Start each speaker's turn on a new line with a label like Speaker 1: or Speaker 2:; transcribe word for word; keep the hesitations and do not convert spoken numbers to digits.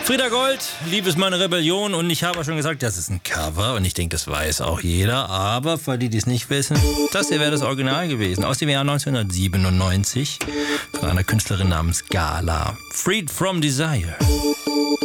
Speaker 1: Frieda Gold, Liebe ist meine Rebellion, und ich habe schon gesagt, das ist ein Cover und ich denke, das weiß auch jeder, aber für die, die es nicht wissen, das hier wäre das Original gewesen, aus dem Jahr neunzehnhundertsiebenundneunzig, von einer Künstlerin namens Gala. Freed from Desire.